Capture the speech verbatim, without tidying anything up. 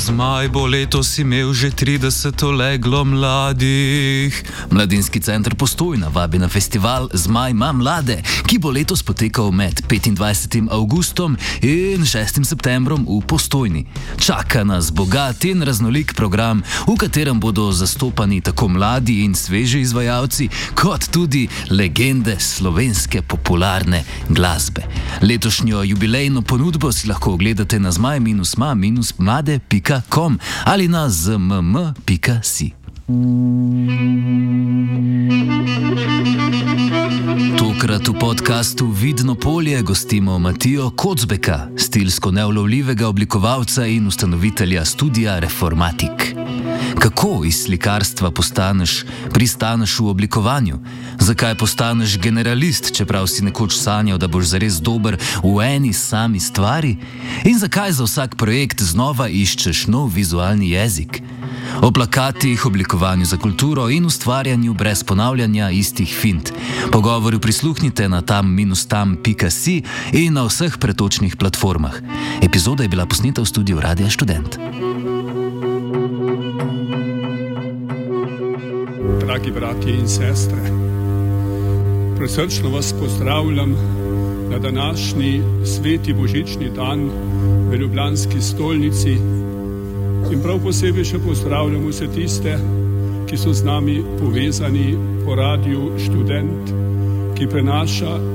Zmaj bo letos imel že trideseto leglo mladih. Mladinski center Postojna vabi na festival Zmaj ima mlade, ki bo letos potekal med petindvajsetim avgustom in šestim septembrom v Postojni. Čaka nas bogat in raznolik program, v katerem bodo zastopani tako mladi in sveži izvajalci, kot tudi legende slovenske popularne glasbe. Letošnjo jubilejno ponudbo si lahko ogledate na zmaj ma mlade pika com ali na zmm pika si. Tokrat v podkastu Vidno polje gostimo Matijo Kocbeka, stilsko neulovljivega oblikovalca in ustanovitelja studia Reformatik. Kako iz slikarstva postaneš, pristaneš v oblikovanju? Zakaj postaneš generalist, čeprav si nekoč sanjal, da boš zares dober v eni sami stvari? In zakaj za vsak projekt znova iščeš nov vizualni jezik? O plakatih, oblikovanju za kulturo in ustvarjanju brez ponavljanja istih fint. Pogovoru prisluhnite na tam tam pika si in na vseh pretočnih platformah. Epizoda je bila posneta v studiu Radia Študent. Dragi bratje in sestre, prisrčno vas pozdravljam na današnji sveti božični dan v ljubljanski stolnici in prav posebej še pozdravljam vse tiste, ki so z nami povezani po Radiu Študent, ki prenaša